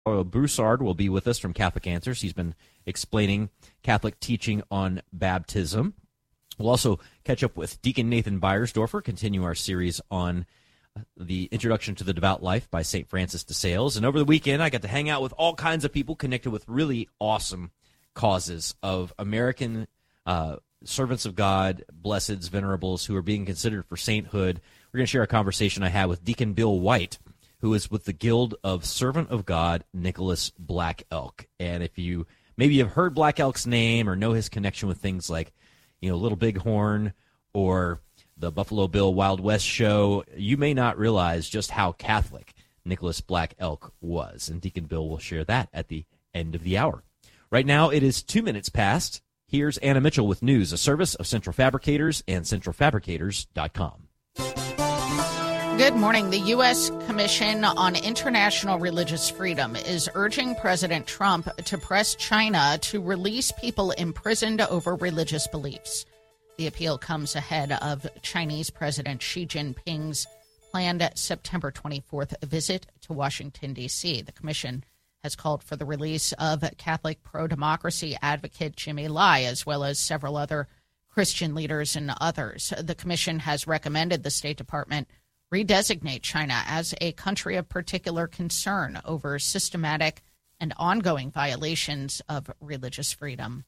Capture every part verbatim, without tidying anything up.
Broussard will be with us from Catholic Answers. He's been explaining Catholic teaching on baptism. We'll also catch up with Deacon Nathan Beiersdorfer, continue our series on the Introduction to the Devout Life by Saint Francis de Sales. And over the weekend, I got to hang out with all kinds of people connected with really awesome causes of American uh, servants of God, blesseds, venerables, who are being considered for sainthood. We're going to share a conversation I had with Deacon Bill White, who is with the Guild of Servant of God, Nicholas Black Elk. And if you maybe have heard Black Elk's name or know his connection with things like, you know, Little Big Horn or the Buffalo Bill Wild West show, you may not realize just how Catholic Nicholas Black Elk was. And Deacon Bill will share that at the end of the hour. Right now, it is two minutes past. Here's Anna Mitchell with news, a service of Central Fabricators and central fabricators dot com. Good morning. The U S Commission on International Religious Freedom is urging President Trump to press China to release people imprisoned over religious beliefs. The appeal comes ahead of Chinese President Xi Jinping's planned September twenty-fourth visit to Washington, D C. The commission has called for the release of Catholic pro-democracy advocate Jimmy Lai, as well as several other Christian leaders and others. The commission has recommended the State Department redesignate China as a country of particular concern over systematic and ongoing violations of religious freedom.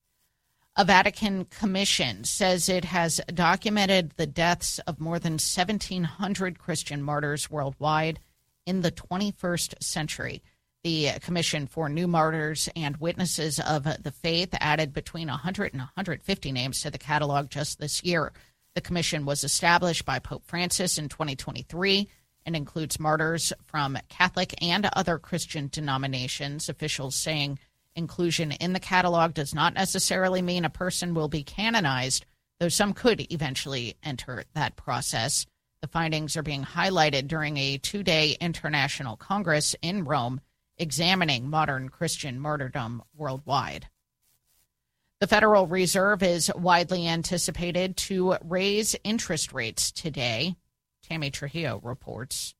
A Vatican commission says it has documented the deaths of more than seventeen hundred Christian martyrs worldwide in the twenty-first century. The Commission for New Martyrs and Witnesses of the Faith added between one hundred and one hundred fifty names to the catalog just this year. The commission was established by Pope Francis in twenty twenty-three and includes martyrs from Catholic and other Christian denominations. Officials saying inclusion in the catalog does not necessarily mean a person will be canonized, though some could eventually enter that process. The findings are being highlighted during a two-day international congress in Rome examining modern Christian martyrdom worldwide. The Federal Reserve is widely anticipated to raise interest rates today. Tammy Trujillo reports.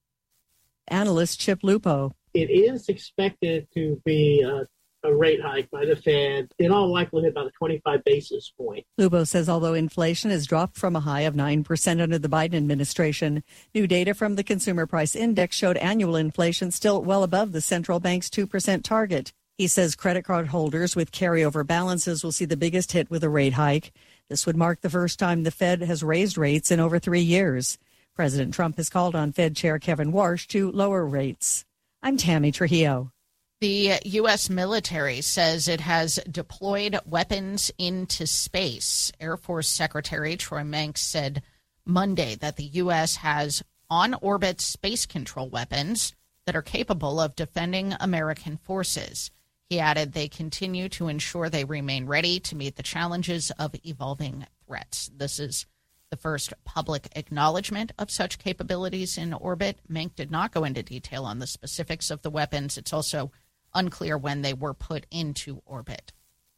Analyst Chip Lupo. It is expected to be a, a rate hike by the Fed, in all likelihood about a twenty-five basis point. Lupo says although inflation has dropped from a high of nine percent under the Biden administration, new data from the Consumer Price Index showed annual inflation still well above the central bank's two percent target. He says credit card holders with carryover balances will see the biggest hit with a rate hike. This would mark the first time the Fed has raised rates in over three years. President Trump has called on Fed Chair Kevin Warsh to lower rates. I'm Tammy Trujillo. The U S military says it has deployed weapons into space. Air Force Secretary Troy Menck said Monday that the U S has on-orbit space control weapons that are capable of defending American forces. He added they continue to ensure they remain ready to meet the challenges of evolving threats. This is the first public acknowledgement of such capabilities in orbit. Menck did not go into detail on the specifics of the weapons. It's also unclear when they were put into orbit.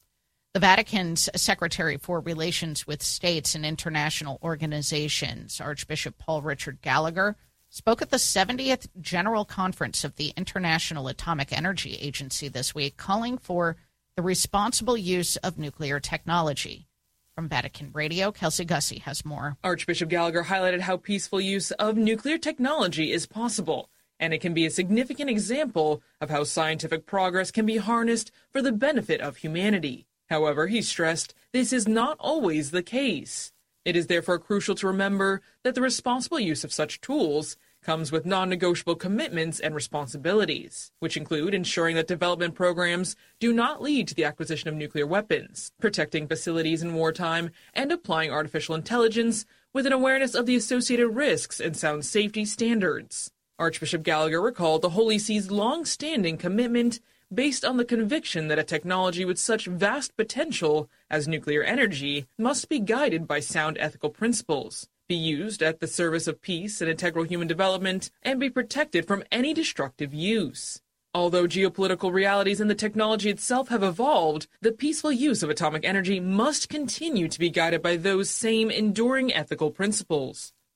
The Vatican's Secretary for Relations with States and International Organizations, Archbishop Paul Richard Gallagher, spoke at the seventieth General Conference of the International Atomic Energy Agency this week, calling for the responsible use of nuclear technology. From Vatican Radio, Kelsey Gussie has more. Archbishop Gallagher highlighted how peaceful use of nuclear technology is possible, and it can be a significant example of how scientific progress can be harnessed for the benefit of humanity. However, he stressed this is not always the case. It is therefore crucial to remember that the responsible use of such tools comes with non-negotiable commitments and responsibilities, which include ensuring that development programs do not lead to the acquisition of nuclear weapons, protecting facilities in wartime, and applying artificial intelligence with an awareness of the associated risks and sound safety standards. Archbishop Gallagher recalled the Holy See's long-standing commitment based on the conviction that a technology with such vast potential as nuclear energy must be guided by sound ethical principles, be used at the service of peace and integral human development, and be protected from any destructive use. Although geopolitical realities and the technology itself have evolved, the peaceful use of atomic energy must continue to be guided by those same enduring ethical principles.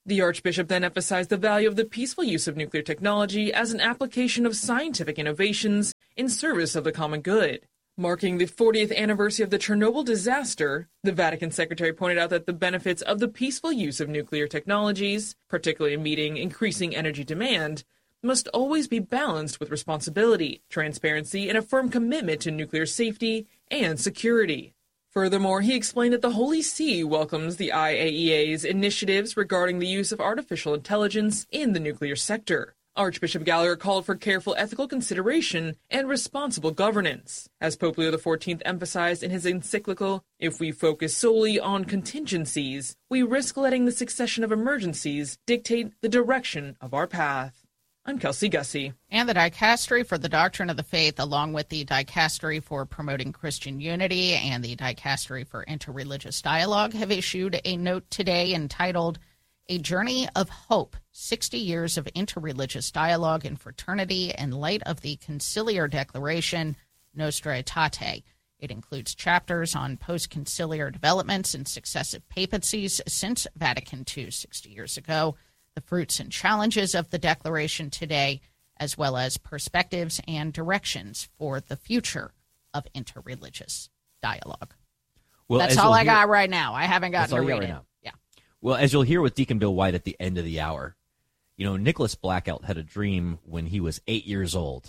The Archbishop then emphasized the value of the peaceful use of nuclear technology as an application of scientific innovations in service of the common good. Marking the fortieth anniversary of the Chernobyl disaster, the Vatican secretary pointed out that the benefits of the peaceful use of nuclear technologies, particularly in meeting increasing energy demand, must always be balanced with responsibility, transparency, and a firm commitment to nuclear safety and security. Furthermore, he explained that the Holy See welcomes the I A E A's initiatives regarding the use of artificial intelligence in the nuclear sector. Archbishop Gallagher called for careful ethical consideration and responsible governance. As Pope Leo the fourteenth emphasized in his encyclical, if we focus solely on contingencies, we risk letting the succession of emergencies dictate the direction of our path. I'm Kelsey Gussie. And the Dicastery for the Doctrine of the Faith, along with the Dicastery for Promoting Christian Unity and the Dicastery for Interreligious Dialogue, have issued a note today entitled A Journey of Hope, sixty years of Interreligious Dialogue and Fraternity in Light of the Conciliar Declaration, Nostra Aetate. It includes chapters on post-conciliar developments and successive papacies since Vatican the Second sixty years ago, the fruits and challenges of the Declaration today, as well as perspectives and directions for the future of interreligious dialogue. Well, that's all I hear, got right now. I haven't gotten to read it. Right yeah. Well, as you'll hear with Deacon Bill White at the end of the hour, you know, Nicholas Blackout had a dream when he was eight years old,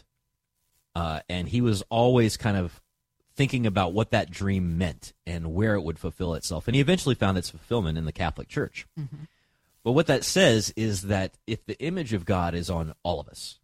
uh, and he was always kind of thinking about what that dream meant and where it would fulfill itself. And he eventually found its fulfillment in the Catholic Church. Mm-hmm. But what that says is that if the image of God is on all of us,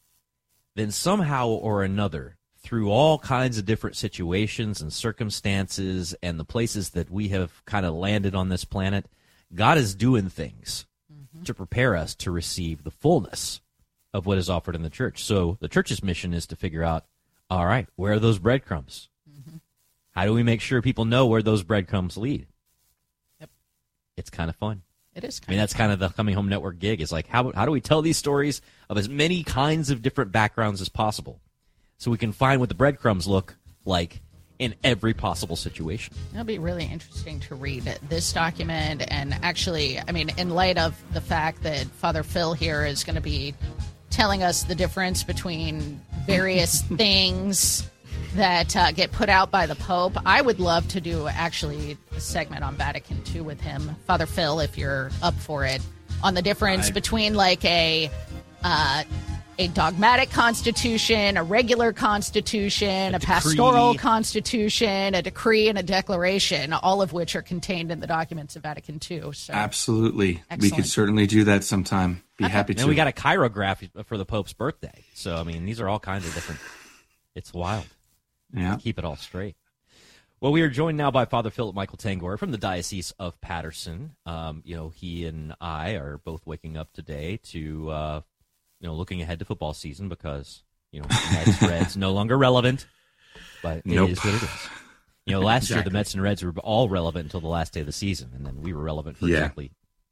then somehow or another, through all kinds of different situations and circumstances and the places that we have kind of landed on this planet, God is doing things mm-hmm. to prepare us to receive the fullness of what is offered in the church. So the church's mission is to figure out, all right, where are those breadcrumbs? Mm-hmm. How do we make sure people know where those breadcrumbs lead? Yep. It's kind of fun. It is kind I mean, that's kind of the Coming Home Network gig. Is like, how how do we tell these stories of as many kinds of different backgrounds as possible so we can find what the breadcrumbs look like in every possible situation? It'll be really interesting to read this document. And actually, I mean, in light of the fact that Father Phil here is going to be telling us the difference between various things that uh, get put out by the Pope, I would love to do actually a segment on Vatican the Second with him. Father Phil, if you're up for it, on the difference I... between like a uh, a dogmatic constitution, a regular constitution, a, a pastoral constitution, a decree, and a declaration, all of which are contained in the documents of Vatican the Second. So, absolutely. Excellent. We could certainly do that sometime. Be okay. happy to. And we got a chirograph for the Pope's birthday. So, I mean, these are all kinds of different... It's wild. Yeah. Keep it all straight. Well, we are joined now by Father Philip Michael Tangor from the Diocese of Paterson. Um, you know, he and I are both waking up today to, uh, you know, looking ahead to football season because, you know, Mets, Reds no longer relevant, but it nope. is what it is. You know, last exactly. year the Mets and Reds were all relevant until the last day of the season, and then we were relevant for yeah. exactly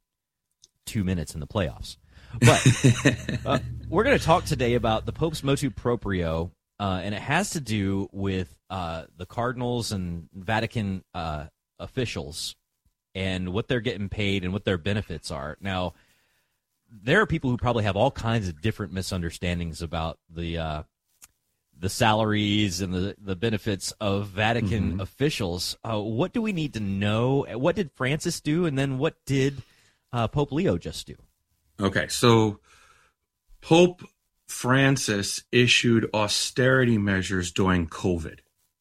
two minutes in the playoffs. But uh, we're going to talk today about the Pope's motu proprio. Uh, and it has to do with uh, the cardinals and Vatican uh, officials and what they're getting paid and what their benefits are. Now, there are people who probably have all kinds of different misunderstandings about the uh, the salaries and the, the benefits of Vatican mm-hmm. officials. Uh, what do we need to know? What did Francis do? And then what did uh, Pope Leo just do? Okay, so Pope Francis issued austerity measures during COVID.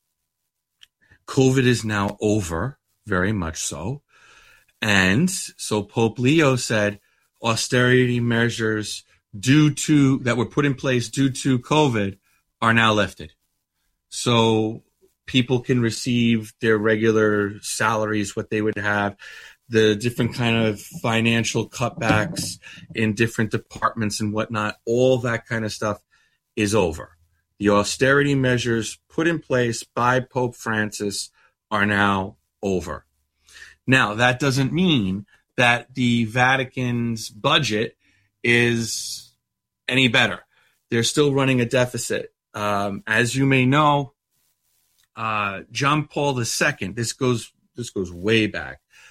COVID is now over, very much so. And so Pope Leo said austerity measures due to that were put in place due to COVID are now lifted. So people can receive their regular salaries, what they would have. The different kind of financial cutbacks in different departments and whatnot, all that kind of stuff is over. The austerity measures put in place by Pope Francis are now over. Now, that doesn't mean that the Vatican's budget is any better. They're still running a deficit. Um, as you may know, uh, John Paul the Second, this goes this goes way back.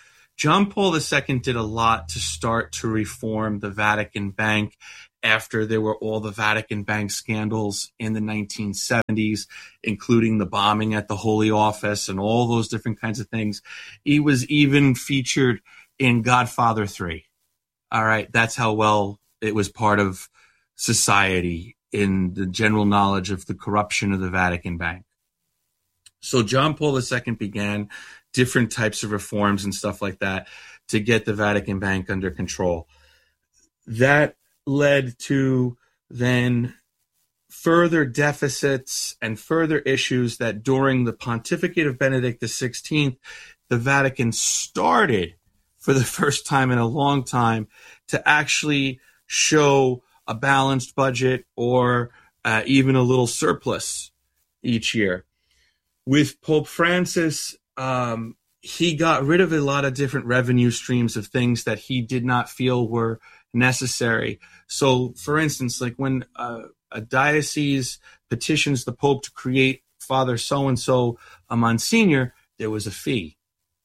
John Paul the Second did a lot to start to reform the Vatican Bank after there were all the Vatican Bank scandals in the nineteen seventies, including the bombing at the Holy Office and all those different kinds of things. He was even featured in Godfather three. All right, that's how well it was part of society in the general knowledge of the corruption of the Vatican Bank. So John Paul the Second began different types of reforms and stuff like that to get the Vatican Bank under control. That led to then further deficits and further issues that during the pontificate of Benedict the sixteenth, the Vatican started for the first time in a long time to actually show a balanced budget or uh, even a little surplus each year. With Pope Francis, um, he got rid of a lot of different revenue streams of things that he did not feel were necessary. So, for instance, like when uh, a diocese petitions the Pope to create Father so-and-so a Monsignor, there was a fee.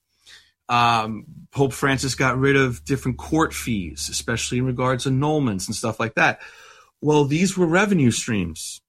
Um, Pope Francis got rid of different court fees, especially in regards to annulments and stuff like that. Well, these were revenue streams,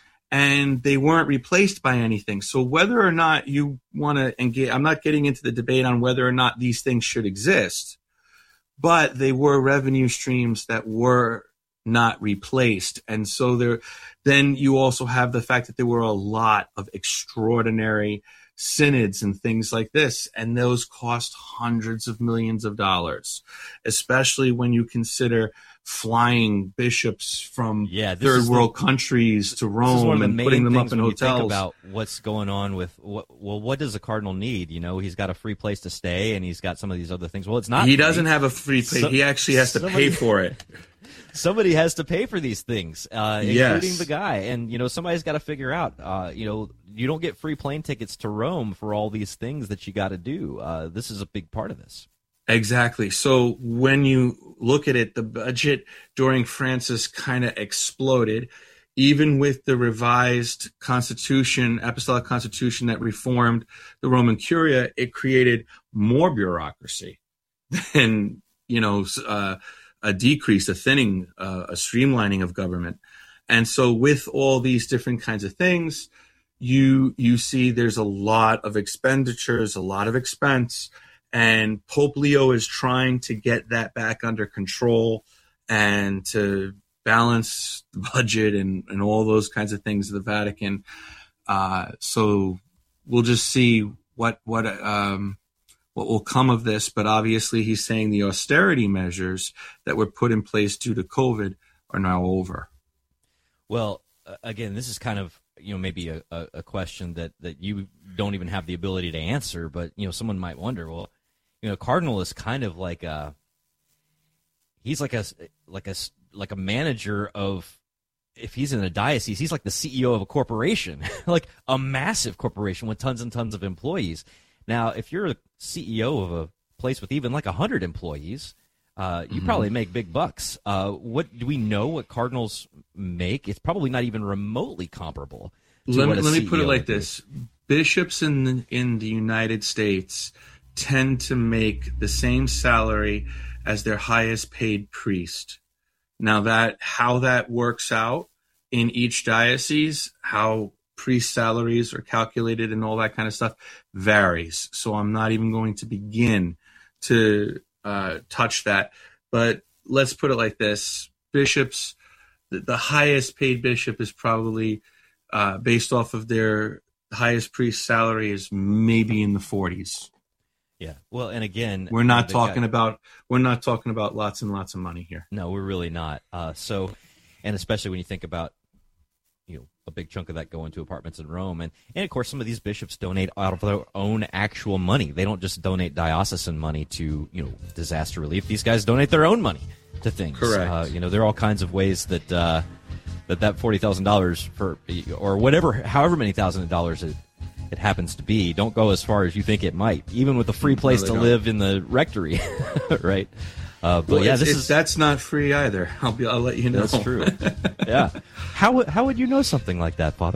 and they weren't replaced by anything. So whether or not you want to engage, I'm not getting into the debate on whether or not these things should exist, but they were revenue streams that were not replaced. And so there, then you also have the fact that there were a lot of extraordinary synods and things like this, and those cost hundreds of millions of dollars, especially when you consider flying bishops from yeah, third world the, countries to Rome and putting them up in hotels. Think about what's going on with what, well, what does a cardinal need? You know, he's got a free place to stay, and he's got some of these other things. Well, it's not. He free. doesn't have a free place. So, he actually has to somebody, pay for it. Somebody has to pay for these things, uh, yes. including the guy. And, you know, somebody's got to figure out, uh, you know, you don't get free plane tickets to Rome for all these things that you got to do. Uh, this is a big part of this. Exactly. So when you look at it, the budget during Francis kind of exploded, even with the revised constitution, apostolic constitution that reformed the Roman Curia. It created more bureaucracy than, you know, uh, a decrease, a thinning, uh, a streamlining of government. And so with all these different kinds of things, you you see there's a lot of expenditures, a lot of expense, and Pope Leo is trying to get that back under control and to balance the budget and, and all those kinds of things of the Vatican. Uh, so we'll just see what what um, what will come of this. But obviously he's saying the austerity measures that were put in place due to COVID are now over. Well, again, this is kind of, you know, maybe a, a, a question that, that you don't even have the ability to answer, but, you know, someone might wonder, well, you know, Cardinal is kind of like a, he's like a, like a, like a manager of, if he's in a diocese, he's like the C E O of a corporation, like a massive corporation with tons and tons of employees. Now, if you're a C E O of a place with even like a hundred employees, Uh, you mm-hmm. probably make big bucks. Uh, what do we know what cardinals make? It's probably not even remotely comparable. To let what me, a let C E O me put it like do. this: bishops in the, in the United States tend to make the same salary as their highest paid priest. Now, that how that works out in each diocese, how priest salaries are calculated, and all that kind of stuff varies. So I'm not even going to begin to Uh, touch that, but let's put it like this: bishops, the, the highest paid bishop is probably uh, based off of their highest priest salary is maybe in the forties. Yeah. Well, and again, we're not uh, talking got, about we're not talking about lots and lots of money here. No, we're really not. Uh, so, and especially when you think about, you know, a big chunk of that going to apartments in Rome. And, and of course, some of these bishops donate out of their own actual money. They don't just donate diocesan money to, you know, disaster relief. These guys donate their own money to things. Correct. Uh, you know, there are all kinds of ways that uh, that, that forty thousand dollars for, or whatever, however many thousand dollars it, it happens to be, don't go as far as you think it might, even with a free place no, to don't. live in the rectory, right? Uh, but well, yeah, it's, this it's, is that's not free either. I'll be. I'll let you know. That's true. Yeah. How how would you know something like that, Father?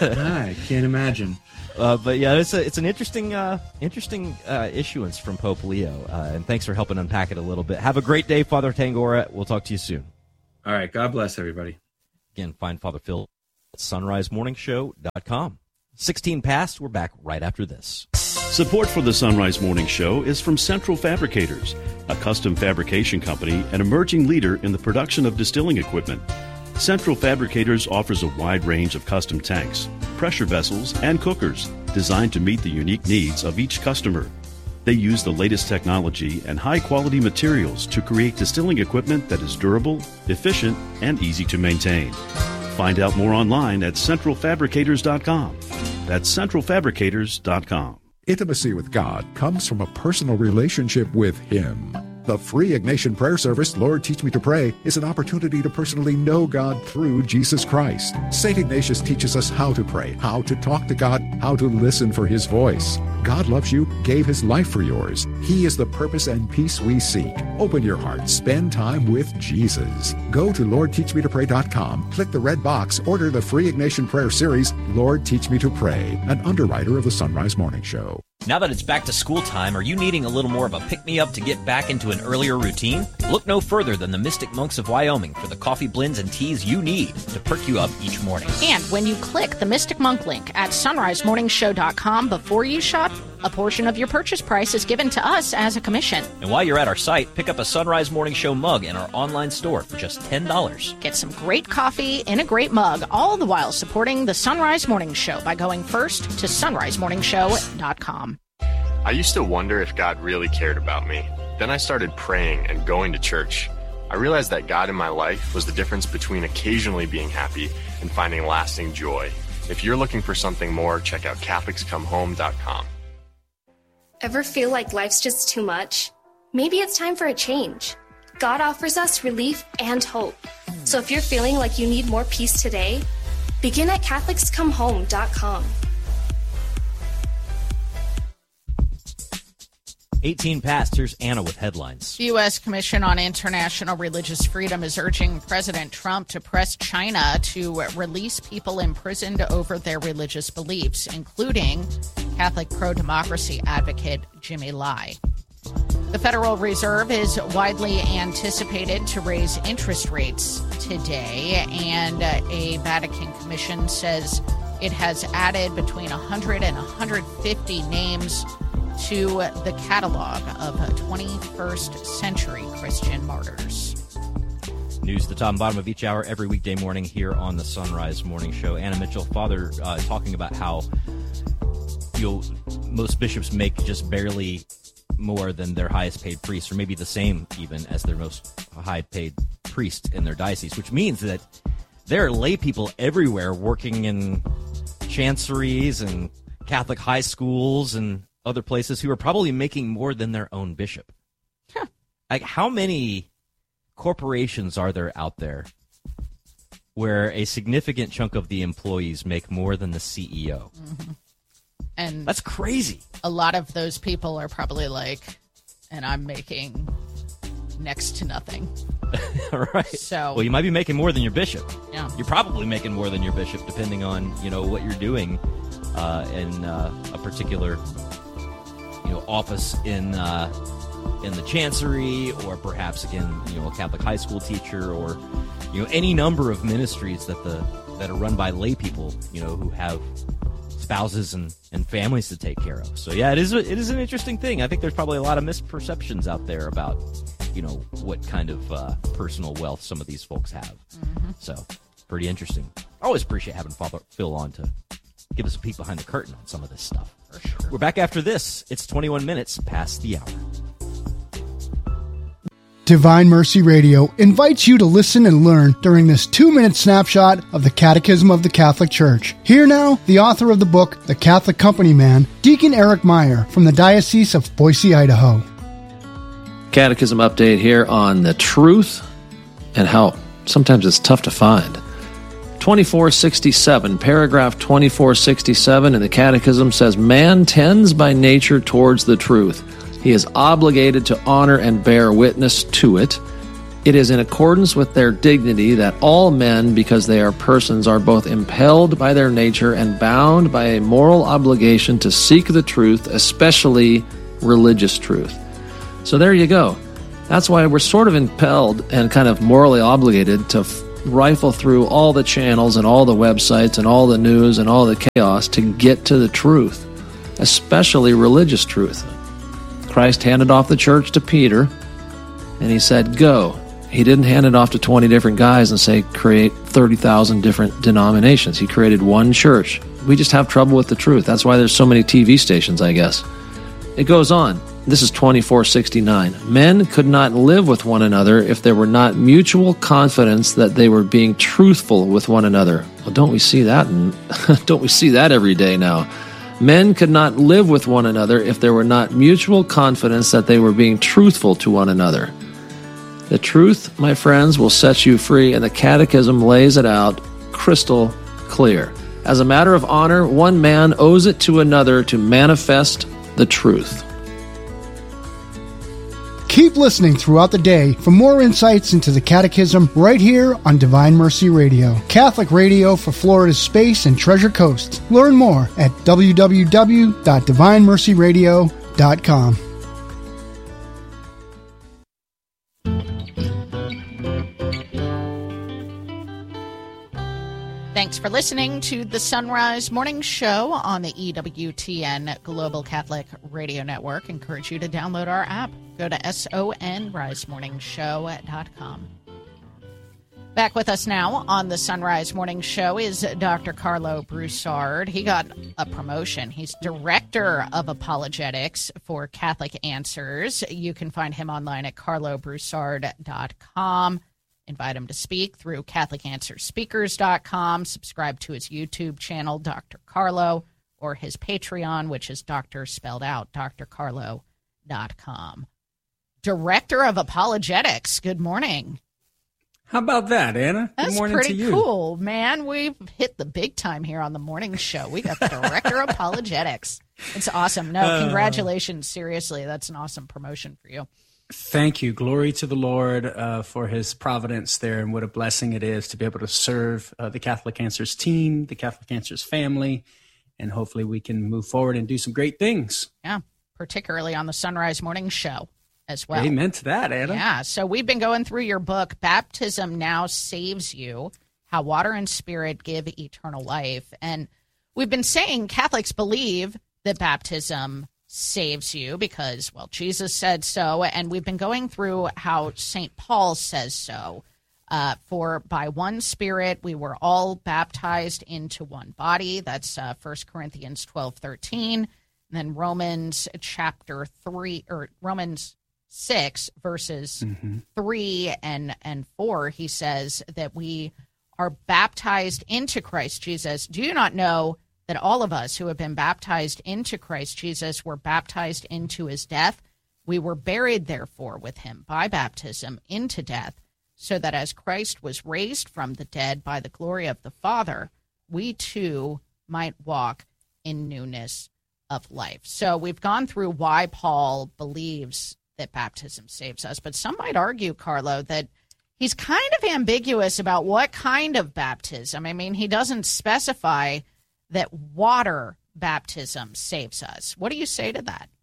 I can't imagine. Uh, but yeah, it's a, it's an interesting uh, interesting uh, issuance from Pope Leo, uh, and thanks for helping unpack it a little bit. Have a great day, Father Tangora. We'll talk to you soon. All right. God bless everybody. Again, find Father Phil at sunrise morning show dot com. sixteen past. We're back right after this. Support for the Sunrise Morning Show is from Central Fabricators, a custom fabrication company and emerging leader in the production of distilling equipment. Central Fabricators offers a wide range of custom tanks, pressure vessels, and cookers designed to meet the unique needs of each customer. They use the latest technology and high-quality materials to create distilling equipment that is durable, efficient, and easy to maintain. Find out more online at central fabricators dot com. That's central fabricators dot com. Intimacy with God comes from a personal relationship with Him. The free Ignatian prayer service, Lord Teach Me to Pray, is an opportunity to personally know God through Jesus Christ. Saint Ignatius teaches us how to pray, how to talk to God, how to listen for His voice. God loves you, gave His life for yours. He is the purpose and peace we seek. Open your heart, spend time with Jesus. Go to lord teach me to pray dot com, click the red box, order the free Ignatian prayer series, Lord Teach Me to Pray, an underwriter of the Sunrise Morning Show. Now that it's back to school time, are you needing a little more of a pick-me-up to get back into an earlier routine? Look no further than the Mystic Monks of Wyoming for the coffee blends and teas you need to perk you up each morning. And when you click the Mystic Monk link at sunrise morning show dot com before you shop, a portion of your purchase price is given to us as a commission. And while you're at our site, pick up a Sunrise Morning Show mug in our online store for just ten dollars. Get some great coffee in a great mug, all the while supporting the Sunrise Morning Show by going first to sunrise morning show dot com. I used to wonder if God really cared about me. Then I started praying and going to church. I realized that God in my life was the difference between occasionally being happy and finding lasting joy. If you're looking for something more, check out Catholics Come Home dot com. Ever feel like life's just too much? Maybe it's time for a change. God offers us relief and hope. So if you're feeling like you need more peace today, begin at Catholics Come Home dot com. eighteen past. Here's Anna with headlines. The U S Commission on International Religious Freedom is urging President Trump to press China to release people imprisoned over their religious beliefs, including Catholic pro-democracy advocate Jimmy Lai. The Federal Reserve is widely anticipated to raise interest rates today, and a Vatican commission says it has added between one hundred and one hundred fifty names to the catalog of twenty-first century Christian martyrs. News at the top and bottom of each hour every weekday morning here on the Sunrise Morning Show. Anna Mitchell, Father, uh, talking about how you know, most bishops make just barely more than their highest paid priests, or maybe the same even as their most high paid priest in their diocese, which means that there are lay people everywhere working in chanceries and Catholic high schools and other places who are probably making more than their own bishop. Huh. Like, how many corporations are there out there where a significant chunk of the employees make more than the C E O? Mm-hmm. And that's crazy. A lot of those people are probably like, and I'm making next to nothing. Right. So, well, you might be making more than your bishop. Yeah. You're probably making more than your bishop, depending on, you know, what you're doing uh, in uh, a particular, you know, office in uh, in the chancery, or perhaps again, you know, a Catholic high school teacher, or you know, any number of ministries that the that are run by lay people, you know, who have spouses and, and families to take care of. So yeah, it is a, it is an interesting thing. I think there's probably a lot of misperceptions out there about, you know, what kind of uh, personal wealth some of these folks have. Mm-hmm. So pretty interesting. I always appreciate having Father Phil on to give us a peek behind the curtain on some of this stuff. For sure. We're back after this. It's twenty-one minutes past the hour. Divine Mercy Radio invites you to listen and learn during this two-minute snapshot of the Catechism of the Catholic Church. Here now, the author of the book, The Catholic Company Man, Deacon Eric Meyer from the Diocese of Boise, Idaho. Catechism update here on the truth and how sometimes it's tough to find. twenty-four sixty-seven, paragraph twenty-four sixty-seven in the Catechism says, man tends by nature towards the truth. He is obligated to honor and bear witness to it. It is in accordance with their dignity that all men, because they are persons, are both impelled by their nature and bound by a moral obligation to seek the truth, especially religious truth. So there you go. That's why we're sort of impelled and kind of morally obligated to f- rifle through all the channels and all the websites and all the news and all the chaos to get to the truth, especially religious truth. Christ handed off the church to Peter, and he said, go. He didn't hand it off to twenty different guys and say, create thirty thousand different denominations. He created one church. We just have trouble with the truth. That's why there's so many T V stations, I guess. It goes on. This is twenty-four sixty-nine. Men could not live with one another if there were not mutual confidence that they were being truthful with one another. Well, don't we see that? In, don't we see that every day now? Men could not live with one another if there were not mutual confidence that they were being truthful to one another. The truth, my friends, will set you free, and the Catechism lays it out crystal clear. As a matter of honor, one man owes it to another to manifest the truth. Keep listening throughout the day for more insights into the Catechism right here on Divine Mercy Radio, Catholic radio for Florida's Space and Treasure Coast. Learn more at w w w dot divine mercy radio dot com. Thanks for listening to the Sunrise Morning Show on the E W T N Global Catholic Radio Network. Encourage you to download our app. Go to sonrise morning show dot com. Back with us now on the Sunrise Morning Show is Doctor Carlo Broussard. He got a promotion. He's Director of Apologetics for Catholic Answers. You can find him online at carlo broussard dot com. Invite him to speak through catholic answers speakers dot com. Subscribe to his YouTube channel, Doctor Carlo, or his Patreon, which is Doctor spelled out, dr carlo dot com. Director of Apologetics, good morning. How about that, Anna? That's good morning pretty to you. Cool, man. We've hit the big time here on the morning show. We got the Director of Apologetics. It's awesome. No, Uh, congratulations. Seriously, that's an awesome promotion for you. Thank you. Glory to the Lord uh, for his providence there, and what a blessing it is to be able to serve uh, the Catholic Answers team, the Catholic Answers family, and hopefully we can move forward and do some great things. Yeah, particularly on the Sunrise Morning Show as well. Amen to that, Anna. Yeah, so we've been going through your book, Baptism Now Saves You, How Water and Spirit Give Eternal Life. And we've been saying Catholics believe that baptism saves you because, well, Jesus said so, and we've been going through how Saint Paul says so. Uh, for by one Spirit we were all baptized into one body. That's uh, First Corinthians twelve thirteen. And then Romans chapter three, or Romans six, verses mm-hmm. three and, and four, he says that we are baptized into Christ Jesus. Do you not know that all of us who have been baptized into Christ Jesus were baptized into his death? We were buried, therefore, with him by baptism into death, so that as Christ was raised from the dead by the glory of the Father, we too might walk in newness of life. So we've gone through why Paul believes that baptism saves us, but some might argue, Carlo, that he's kind of ambiguous about what kind of baptism. I mean, he doesn't specify that water baptism saves us. What do you say to that?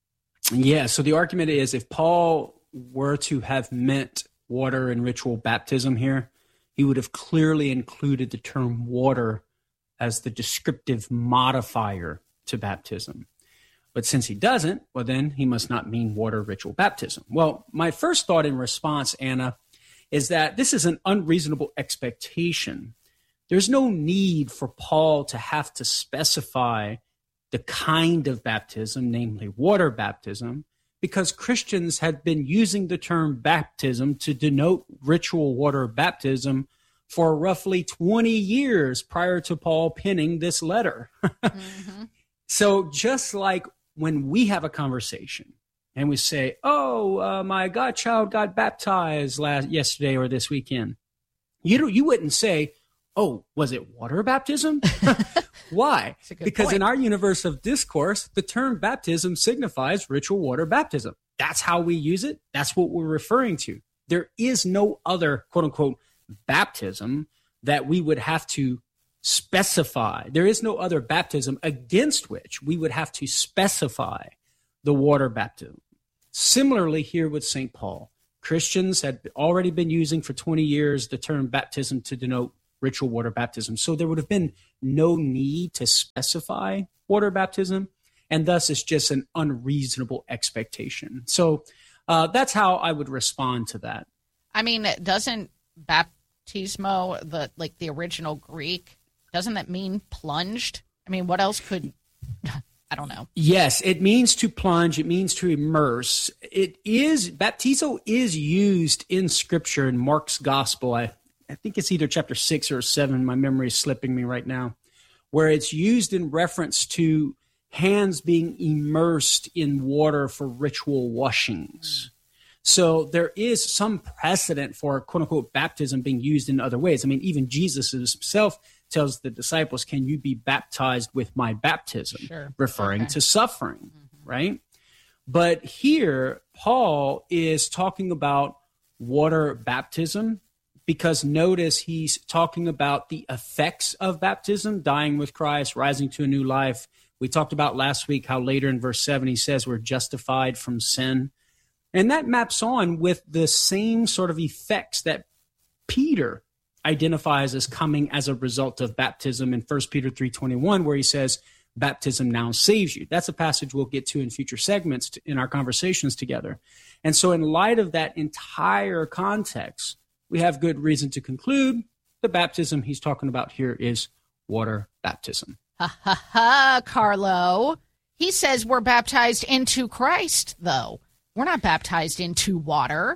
Yeah, so the argument is if Paul were to have meant water and ritual baptism here, he would have clearly included the term water as the descriptive modifier to baptism. But since he doesn't, well, then he must not mean water ritual baptism. Well, my first thought in response, Anna, is that this is an unreasonable expectation. There's no need for Paul to have to specify the kind of baptism, namely water baptism, because Christians had been using the term baptism to denote ritual water baptism for roughly twenty years prior to Paul penning this letter. mm-hmm. So just like when we have a conversation and we say, oh, uh, my godchild got baptized last yesterday or this weekend, you don't, you wouldn't say, Oh, was it water baptism? Why? Because point. in our universe of discourse, the term baptism signifies ritual water baptism. That's how we use it. That's what we're referring to. There is no other, quote unquote, baptism that we would have to specify. There is no other baptism against which we would have to specify the water baptism. Similarly, here with Saint Paul, Christians had already been using for twenty years the term baptism to denote ritual water baptism. So there would have been no need to specify water baptism, and thus it's just an unreasonable expectation. So uh, that's how I would respond to that. I mean, doesn't baptismo, the like the original Greek, doesn't that mean plunged? I mean, what else could, I don't know. Yes, it means to plunge. It means to immerse. It is, baptizo is used in Scripture in Mark's Gospel. I I think it's either chapter six or seven. My memory is slipping me right now, where it's used in reference to hands being immersed in water for ritual washings. So there is some precedent for quote unquote baptism being used in other ways. I mean, even Jesus himself tells the disciples, can you be baptized with my baptism? Sure. Referring Okay. to suffering, mm-hmm. right? But here, Paul is talking about water baptism, because notice he's talking about the effects of baptism, dying with Christ, rising to a new life. We talked about last week how later in verse seven he says we're justified from sin. And that maps on with the same sort of effects that Peter identifies as coming as a result of baptism in First Peter three twenty-one, where he says baptism now saves you. That's a passage we'll get to in future segments in our conversations together. And so in light of that entire context, we have good reason to conclude the baptism he's talking about here is water baptism. Ha ha ha, Carlo. He says we're baptized into Christ, though. We're not baptized into water.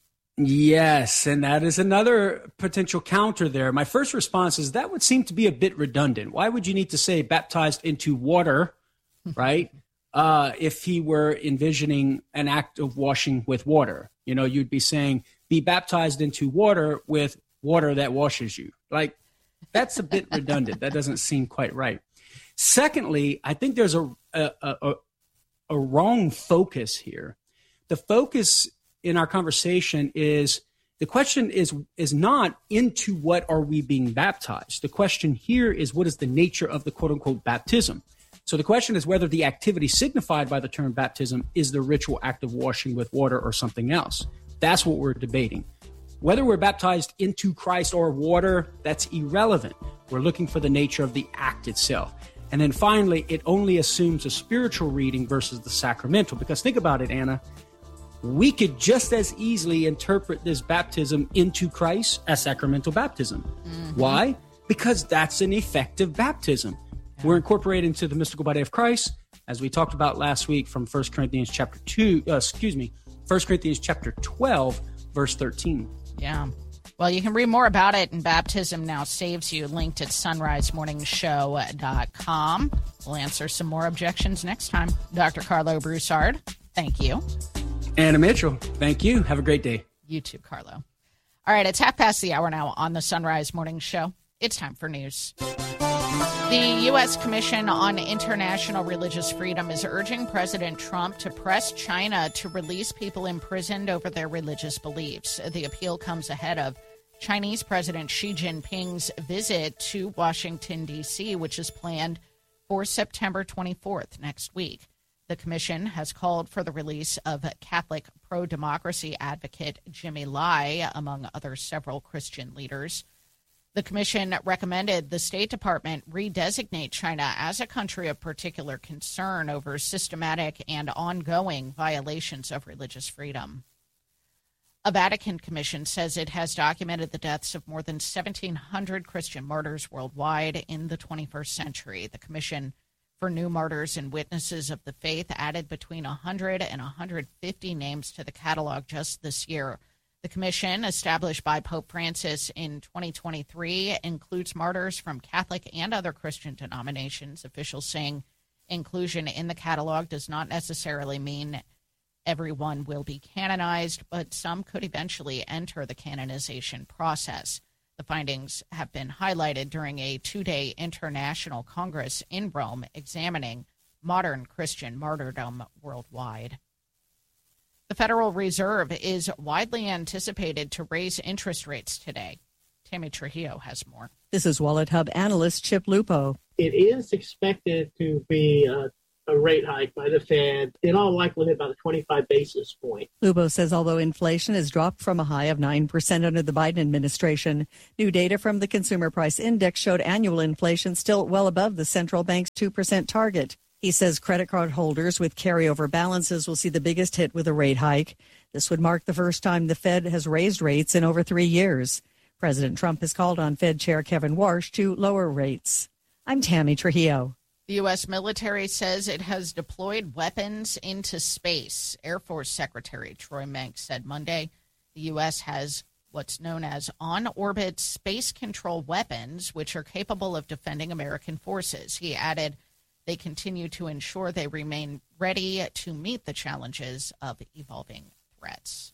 Yes, and that is another potential counter there. My first response is that would seem to be a bit redundant. Why would you need to say baptized into water, right, uh, if he were envisioning an act of washing with water? You know, you'd be saying, be baptized into water with water that washes you. Like, that's a bit redundant. That doesn't seem quite right. Secondly, I think there's a, a, a, a wrong focus here. The focus in our conversation is, the question is, is not into what are we being baptized. The question here is, what is the nature of the quote-unquote baptism? So the question is whether the activity signified by the term baptism is the ritual act of washing with water or something else. That's what we're debating. Whether we're baptized into Christ or water, that's irrelevant. We're looking for the nature of the act itself. And then finally, it only assumes a spiritual reading versus the sacramental. Because think about it, Anna. We could just as easily interpret this baptism into Christ as sacramental baptism. Mm-hmm. Why? Because that's an effective baptism. Yeah. We're incorporated into the mystical body of Christ, as we talked about last week from First Corinthians chapter two, uh, excuse me, First Corinthians chapter twelve, verse thirteen. Yeah. Well, you can read more about it in Baptism Now Saves You, linked at sunrise morning show dot com. We'll answer some more objections next time. Doctor Carlo Broussard, thank you. Anna Mitchell, thank you. Have a great day. You too, Carlo. All right, it's half past the hour now on the Sunrise Morning Show. It's time for news. The U S Commission on International Religious Freedom is urging President Trump to press China to release people imprisoned over their religious beliefs. The appeal comes ahead of Chinese President Xi Jinping's visit to Washington, D C, which is planned for September twenty-fourth, next week. The commission has called for the release of Catholic pro-democracy advocate Jimmy Lai, among other several Christian leaders. The commission recommended the State Department redesignate China as a country of particular concern over systematic and ongoing violations of religious freedom. A Vatican commission says it has documented the deaths of more than seventeen hundred Christian martyrs worldwide in the twenty-first century. The commission for new martyrs and witnesses of the faith added between one hundred and one hundred fifty names to the catalog just this year. The commission, established by Pope Francis in twenty twenty-three, includes martyrs from Catholic and other Christian denominations. Officials saying inclusion in the catalog does not necessarily mean everyone will be canonized, but some could eventually enter the canonization process. The findings have been highlighted during a two-day international congress in Rome examining modern Christian martyrdom worldwide. The Federal Reserve is widely anticipated to raise interest rates today. Tammy Trujillo has more. This is Wallet Hub analyst Chip Lupo. It is expected to be uh, a rate hike by the Fed, in all likelihood about a twenty-five basis point. Lupo says although inflation has dropped from a high of nine percent under the Biden administration, new data from the Consumer Price Index showed annual inflation still well above the central bank's two percent target. He says credit card holders with carryover balances will see the biggest hit with a rate hike. This would mark the first time the Fed has raised rates in over three years. President Trump has called on Fed Chair Kevin Warsh to lower rates. I'm Tammy Trujillo. The U S military says it has deployed weapons into space. Air Force Secretary Troy Menck said Monday the U S has what's known as on-orbit space control weapons, which are capable of defending American forces. He added they continue to ensure they remain ready to meet the challenges of evolving threats.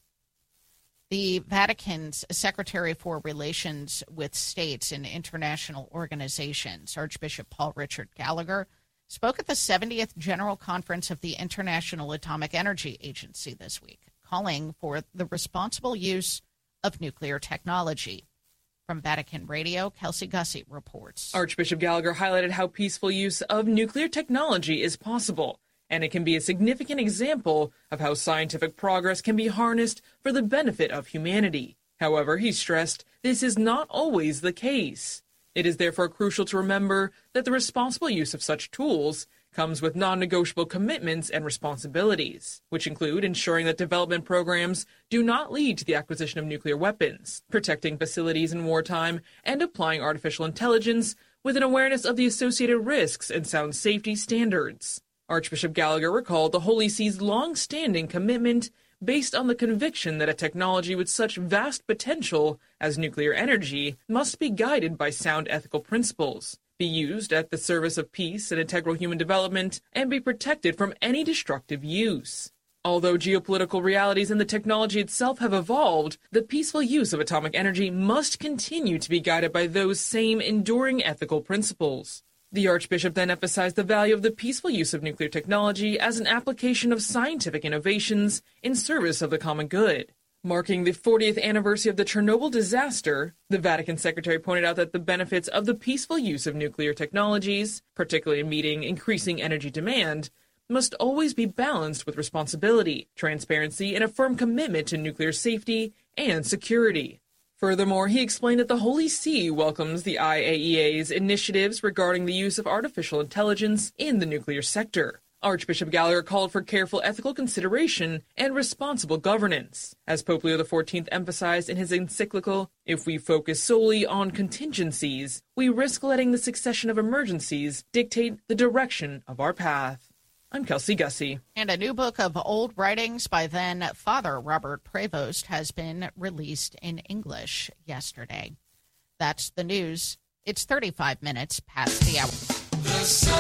The Vatican's Secretary for Relations with States and International Organizations, Archbishop Paul Richard Gallagher, spoke at the seventieth General Conference of the International Atomic Energy Agency this week, calling for the responsible use of nuclear technology. From Vatican Radio, Kelsey Gussie reports. Archbishop Gallagher highlighted how peaceful use of nuclear technology is possible, and it can be a significant example of how scientific progress can be harnessed for the benefit of humanity. However, he stressed this is not always the case. It is therefore crucial to remember that the responsible use of such tools comes with non-negotiable commitments and responsibilities, which include ensuring that development programs do not lead to the acquisition of nuclear weapons, protecting facilities in wartime, and applying artificial intelligence with an awareness of the associated risks and sound safety standards. Archbishop Gallagher recalled the Holy See's long-standing commitment based on the conviction that a technology with such vast potential as nuclear energy must be guided by sound ethical principles, be used at the service of peace and integral human development, and be protected from any destructive use. Although geopolitical realities and the technology itself have evolved, the peaceful use of atomic energy must continue to be guided by those same enduring ethical principles. The Archbishop then emphasized the value of the peaceful use of nuclear technology as an application of scientific innovations in service of the common good. Marking the fortieth anniversary of the Chernobyl disaster, the Vatican Secretary pointed out that the benefits of the peaceful use of nuclear technologies, particularly in meeting increasing energy demand, must always be balanced with responsibility, transparency, and a firm commitment to nuclear safety and security. Furthermore, he explained that the Holy See welcomes the I A E A's initiatives regarding the use of artificial intelligence in the nuclear sector. Archbishop Gallagher called for careful ethical consideration and responsible governance. As Pope Leo the fourteenth emphasized in his encyclical, if we focus solely on contingencies, we risk letting the succession of emergencies dictate the direction of our path. I'm Kelsey Gussie. And a new book of old writings by then Father Robert Prevost has been released in English yesterday. That's the news. It's thirty-five minutes past the hour. The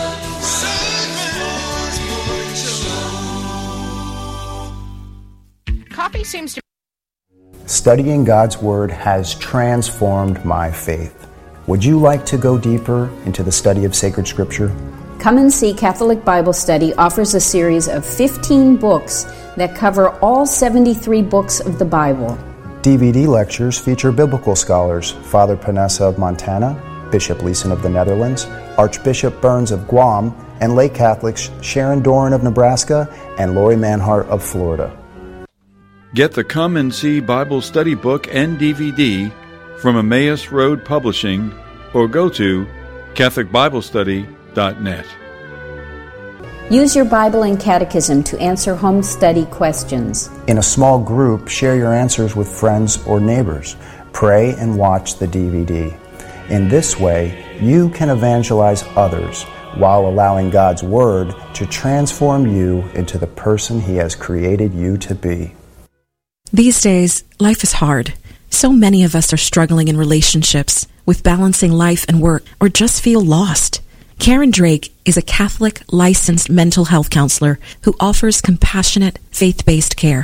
Coffee seems to... Studying God's Word has transformed my faith. Would you like to go deeper into the study of sacred Scripture? Come and See Catholic Bible Study offers a series of fifteen books that cover all seventy-three books of the Bible. D V D lectures feature biblical scholars Father Panessa of Montana, Bishop Leeson of the Netherlands, Archbishop Burns of Guam, and lay Catholics Sharon Doran of Nebraska and Lori Manhart of Florida. Get the Come and See Bible Study book and D V D from Emmaus Road Publishing or go to Catholic Bible Study dot net. Use your Bible and Catechism to answer home study questions. In a small group, share your answers with friends or neighbors. Pray and watch the D V D. In this way, you can evangelize others while allowing God's Word to transform you into the person He has created you to be. These days, life is hard. So many of us are struggling in relationships, with balancing life and work, or just feel lost. Karen Drake is a Catholic licensed mental health counselor who offers compassionate, faith-based care.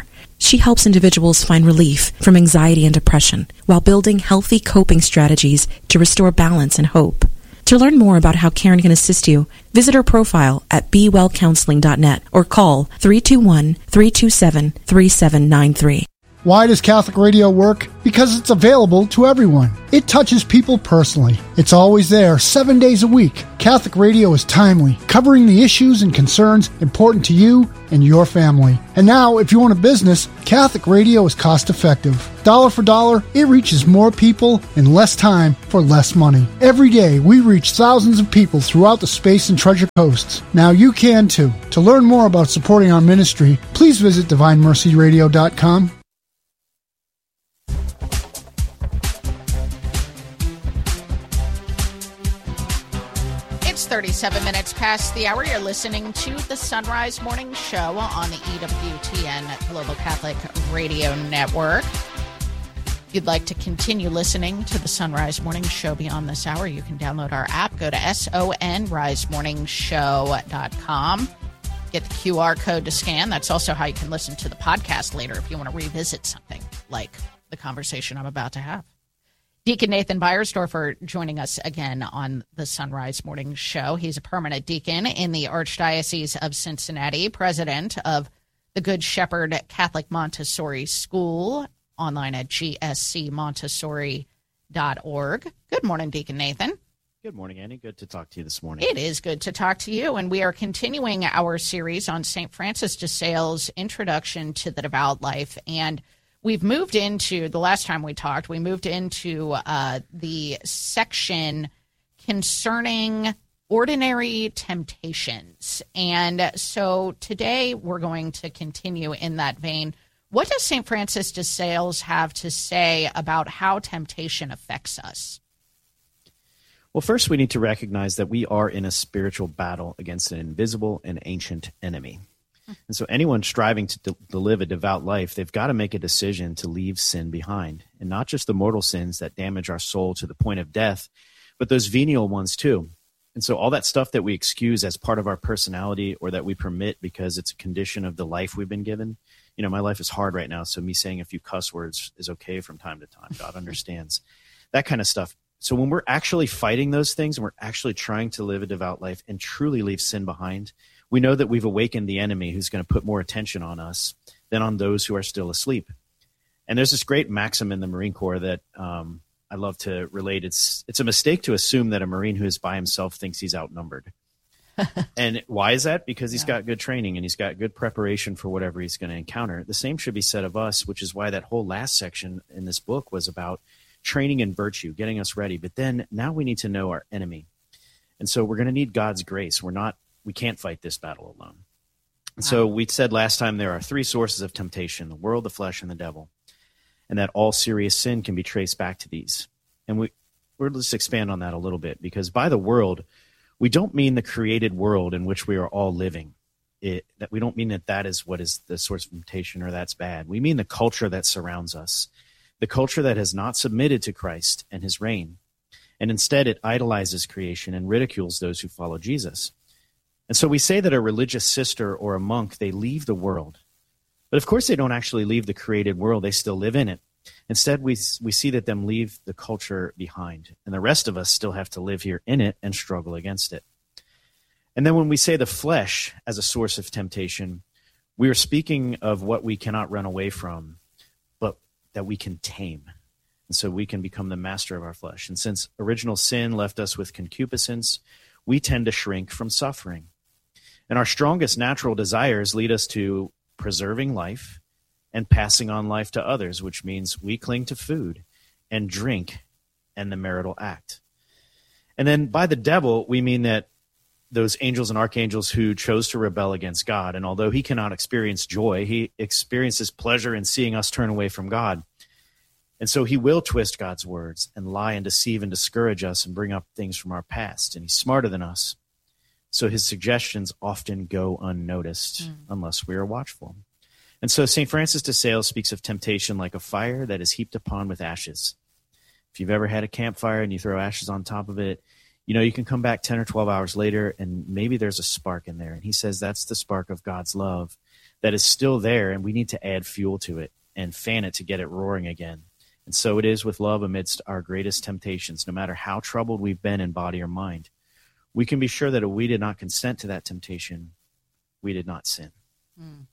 She helps individuals find relief from anxiety and depression while building healthy coping strategies to restore balance and hope. To learn more about how Karen can assist you, visit her profile at be well counseling dot net or call three two one, three two seven, three seven nine three. Why does Catholic radio work? Because it's available to everyone. It touches people personally. It's always there, seven days a week. Catholic radio is timely, covering the issues and concerns important to you and your family. And now, if you own a business, Catholic radio is cost-effective. Dollar for dollar, it reaches more people in less time for less money. Every day, we reach thousands of people throughout the Space and Treasure Coasts. Now you can too. To learn more about supporting our ministry, please visit divine mercy radio dot com. thirty-seven minutes past the hour. You're listening to the Sunrise Morning Show on the E W T N Global Catholic Radio Network. If you'd like to continue listening to the Sunrise Morning Show beyond this hour, you can download our app. Go to sonrise morning show dot com. Get the Q R code to scan. That's also how you can listen to the podcast later if you want to revisit something like the conversation I'm about to have. Deacon Nathan Beiersdorfer joining us again on the Sunrise Morning Show. He's a permanent deacon in the Archdiocese of Cincinnati, president of the Good Shepherd Catholic Montessori School, online at g s c montessori dot org. Good morning, Deacon Nathan. Good morning, Annie. Good to talk to you this morning. It is good to talk to you, and we are continuing our series on Saint Francis de Sales' Introduction to the Devout Life, and we've moved into, the last time we talked, we moved into uh, the section concerning ordinary temptations. And so today we're going to continue in that vein. What does Saint Francis de Sales have to say about how temptation affects us? Well, first we need to recognize that we are in a spiritual battle against an invisible and ancient enemy. And so anyone striving to, de- to live a devout life, they've got to make a decision to leave sin behind, and not just the mortal sins that damage our soul to the point of death, but those venial ones too. And so all that stuff that we excuse as part of our personality or that we permit because it's a condition of the life we've been given. You know, my life is hard right now, so me saying a few cuss words is okay from time to time. God understands. That kind of stuff. So when we're actually fighting those things and we're actually trying to live a devout life and truly leave sin behind, we know that we've awakened the enemy who's going to put more attention on us than on those who are still asleep. And there's this great maxim in the Marine Corps that um, I love to relate. It's it's a mistake to assume that a Marine who is by himself thinks he's outnumbered. And why is that? Because he's yeah. got good training and he's got good preparation for whatever he's going to encounter. The same should be said of us, which is why that whole last section in this book was about training in virtue, getting us ready. But then now we need to know our enemy. And so we're going to need God's grace. We're not We can't fight this battle alone. And so we said last time there are three sources of temptation, the world, the flesh, and the devil, and that all serious sin can be traced back to these. And we, we'll just expand on that a little bit, because by the world, we don't mean the created world in which we are all living. It, that we don't mean that that is what is the source of temptation or that's bad. We mean the culture that surrounds us, the culture that has not submitted to Christ and his reign, and instead it idolizes creation and ridicules those who follow Jesus. And so we say that a religious sister or a monk, they leave the world. But of course they don't actually leave the created world. They still live in it. Instead, we we see that them leave the culture behind. And the rest of us still have to live here in it and struggle against it. And then when we say the flesh as a source of temptation, we are speaking of what we cannot run away from, but that we can tame. And so we can become the master of our flesh. And since original sin left us with concupiscence, we tend to shrink from suffering. And our strongest natural desires lead us to preserving life and passing on life to others, which means we cling to food and drink and the marital act. And then by the devil, we mean that those angels and archangels who chose to rebel against God, and although he cannot experience joy, he experiences pleasure in seeing us turn away from God. And so he will twist God's words and lie and deceive and discourage us and bring up things from our past. And he's smarter than us. So his suggestions often go unnoticed mm. unless we are watchful. And so Saint Francis de Sales speaks of temptation like a fire that is heaped upon with ashes. If you've ever had a campfire and you throw ashes on top of it, you know, you can come back ten or twelve hours later and maybe there's a spark in there. And he says that's the spark of God's love that is still there, and we need to add fuel to it and fan it to get it roaring again. And so it is with love amidst our greatest temptations, no matter how troubled we've been in body or mind. We can be sure that if we did not consent to that temptation, we did not sin. Hmm.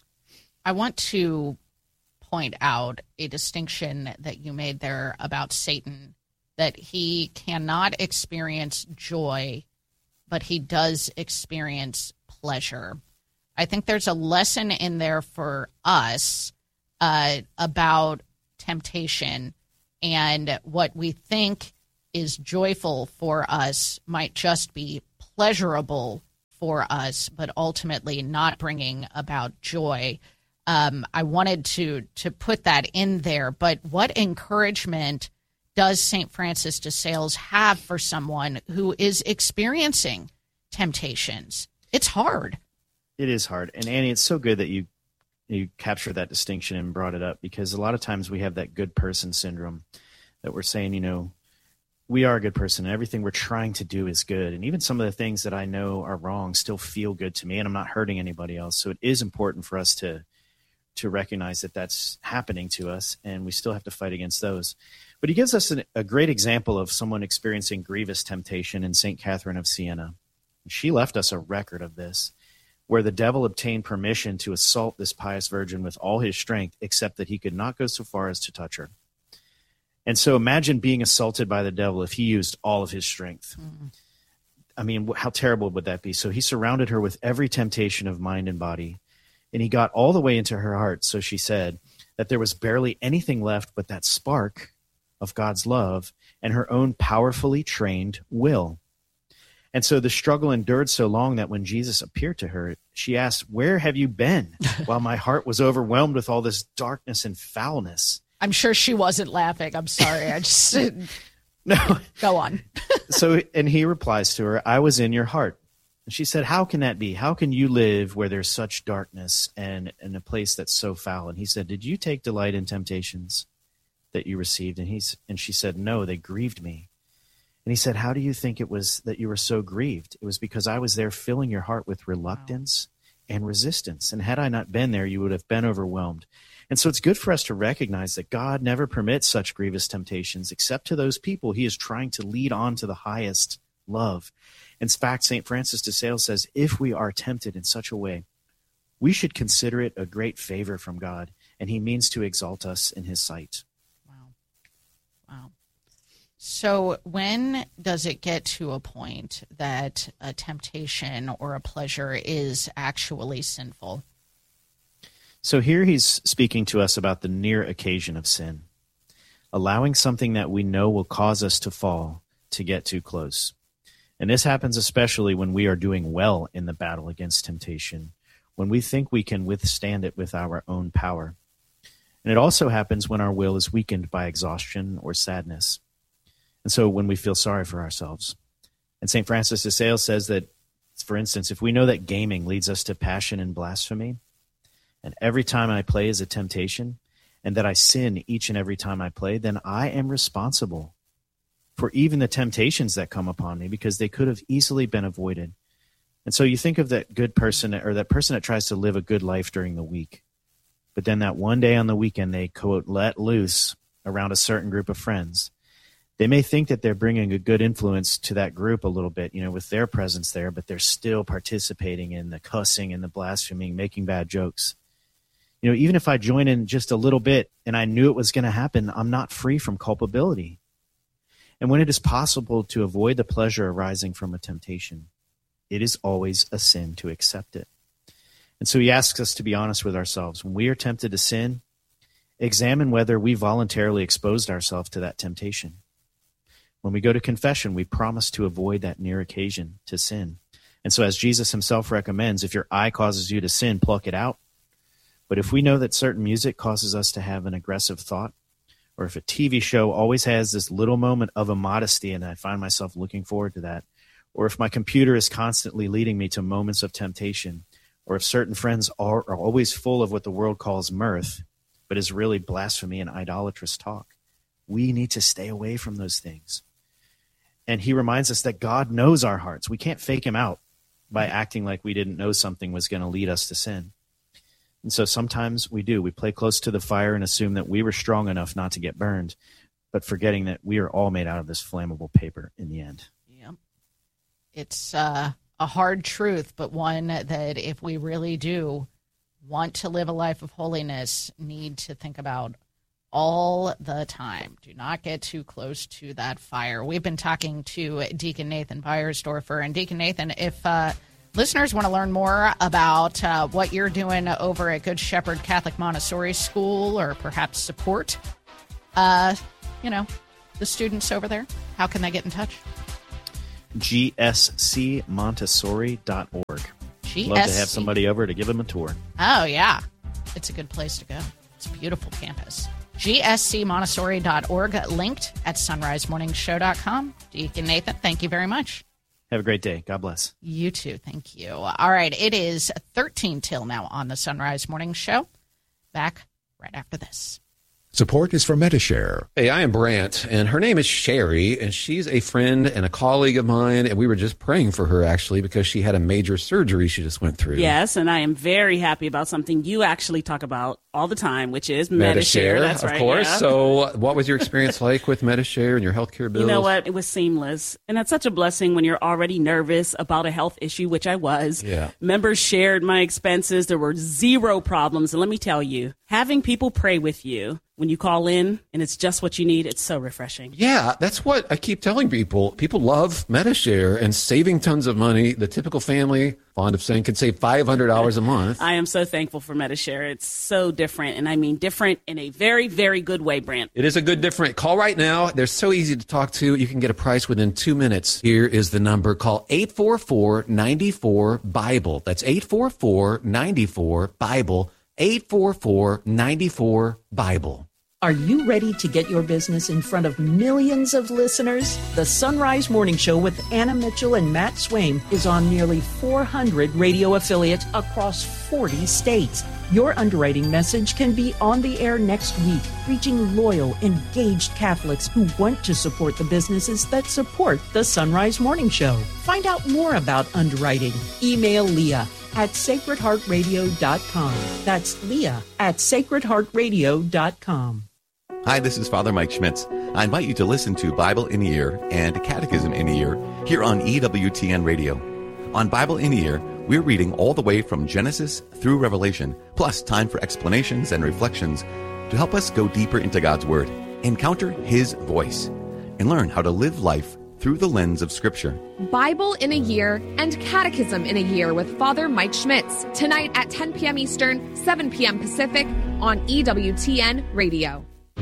I want to point out a distinction that you made there about Satan, that he cannot experience joy, but he does experience pleasure. I think there's a lesson in there for us uh, about temptation, and what we think is joyful for us might just be pleasurable for us, but ultimately not bringing about joy. Um, I wanted to to put that in there, but what encouragement does Saint Francis de Sales have for someone who is experiencing temptations? It's hard. It is hard. And Annie, it's so good that you you captured that distinction and brought it up, because a lot of times we have that good person syndrome that we're saying, you know, we are a good person and everything we're trying to do is good. And even some of the things that I know are wrong still feel good to me, and I'm not hurting anybody else. So it is important for us to to recognize that that's happening to us, and we still have to fight against those. But he gives us an, a great example of someone experiencing grievous temptation in Saint Catherine of Siena. She left us a record of this, where the devil obtained permission to assault this pious virgin with all his strength, except that he could not go so far as to touch her. And so imagine being assaulted by the devil if he used all of his strength. Mm. I mean, how terrible would that be? So he surrounded her with every temptation of mind and body, and he got all the way into her heart, so she said, that there was barely anything left but that spark of God's love and her own powerfully trained will. And so the struggle endured so long that when Jesus appeared to her, she asked, "Where have you been?" while my heart was overwhelmed with all this darkness and foulness. I'm sure she wasn't laughing. I'm sorry. I just no. Go on. So, and he replies to her, "I was in your heart." And she said, "How can that be? How can you live where there's such darkness and in a place that's so foul?" And he said, "Did you take delight in temptations that you received?" And he's and she said, "No, they grieved me." And he said, "How do you think it was that you were so grieved?" "It was because I was there filling your heart with reluctance wow. and resistance. And had I not been there, you would have been overwhelmed." And so it's good for us to recognize that God never permits such grievous temptations except to those people he is trying to lead on to the highest love. In fact, Saint Francis de Sales says, if we are tempted in such a way, we should consider it a great favor from God, and he means to exalt us in his sight. Wow. Wow. So when does it get to a point that a temptation or a pleasure is actually sinful? So here he's speaking to us about the near occasion of sin, allowing something that we know will cause us to fall to get too close. And this happens especially when we are doing well in the battle against temptation, when we think we can withstand it with our own power. And it also happens when our will is weakened by exhaustion or sadness. And so when we feel sorry for ourselves. And Saint Francis de Sales says that, for instance, if we know that gaming leads us to passion and blasphemy, and every time I play is a temptation, and that I sin each and every time I play, then I am responsible for even the temptations that come upon me, because they could have easily been avoided. And so you think of that good person, or that person that tries to live a good life during the week, but then that one day on the weekend they, quote, let loose around a certain group of friends. They may think that they're bringing a good influence to that group a little bit, you know, with their presence there, but they're still participating in the cussing and the blaspheming, making bad jokes. You know, even if I join in just a little bit and I knew it was going to happen, I'm not free from culpability. And when it is possible to avoid the pleasure arising from a temptation, it is always a sin to accept it. And so he asks us to be honest with ourselves. When we are tempted to sin, examine whether we voluntarily exposed ourselves to that temptation. When we go to confession, we promise to avoid that near occasion to sin. And so as Jesus himself recommends, if your eye causes you to sin, pluck it out. But if we know that certain music causes us to have an aggressive thought, or if a T V show always has this little moment of immodesty and I find myself looking forward to that, or if my computer is constantly leading me to moments of temptation, or if certain friends are, are always full of what the world calls mirth, but is really blasphemy and idolatrous talk, we need to stay away from those things. And he reminds us that God knows our hearts. We can't fake him out by acting like we didn't know something was going to lead us to sin. And so sometimes we do. We play close to the fire and assume that we were strong enough not to get burned, but forgetting that we are all made out of this flammable paper in the end. Yeah. It's uh, a hard truth, but one that if we really do want to live a life of holiness, need to think about all the time. Do not get too close to that fire. We've been talking to Deacon Nathan Beiersdorfer. And Deacon Nathan, if uh, listeners want to learn more about uh, what you're doing over at Good Shepherd Catholic Montessori School, or perhaps support, uh, you know, the students over there, how can they get in touch? G S C Montessori dot org. G S C. Love to have somebody over to give them a tour. Oh, yeah. It's a good place to go. It's a beautiful campus. G S C Montessori dot org, linked at sunrise morning show dot com. Deacon Nathan, thank you very much. Have a great day. God bless. You too. Thank you. All right. It is thirteen till now on the Sunrise Morning Show. Back right after this. Support is from Medi-Share. Hey, I am Brant, and her name is Sherry, and she's a friend and a colleague of mine, and we were just praying for her, actually, because she had a major surgery she just went through. Yes, and I am very happy about something you actually talk about all the time, which is Medi-Share. That's of right, course. yeah. So what was your experience like with Medi-Share and your healthcare bills? You know what? It was seamless. And that's such a blessing when you're already nervous about a health issue, which I was. Yeah. Members shared my expenses. There were zero problems. And let me tell you, having people pray with you when you call in and it's just what you need, it's so refreshing. Yeah, that's what I keep telling people. People love Medi-Share and saving tons of money. The typical family, fond of saying, can save five hundred dollars a month. I am so thankful for Medi-Share. It's so different, and I mean different in a very, very good way, Brant. It is a good different. Call right now. They're so easy to talk to. You can get a price within two minutes. Here is the number. Call eight four four, nine four, BIBLE. That's eight four four, nine four, BIBLE. eight four four, nine four, BIBLE. Are you ready to get your business in front of millions of listeners? The Sunrise Morning Show with Anna Mitchell and Matt Swaim is on nearly four hundred radio affiliates across forty states. Your underwriting message can be on the air next week, reaching loyal, engaged Catholics who want to support the businesses that support the Sunrise Morning Show. Find out more about underwriting. Email Leah at sacred heart radio dot com. That's Leah at sacred heart radio dot com. Hi, this is Father Mike Schmitz. I invite you to listen to Bible in a Year and Catechism in a Year here on E W T N Radio. On Bible in a Year, we're reading all the way from Genesis through Revelation, plus time for explanations and reflections to help us go deeper into God's Word, encounter His voice, and learn how to live life through the lens of Scripture. Bible in a Year and Catechism in a Year with Father Mike Schmitz, tonight at ten p.m. Eastern, seven p.m. Pacific on E W T N Radio.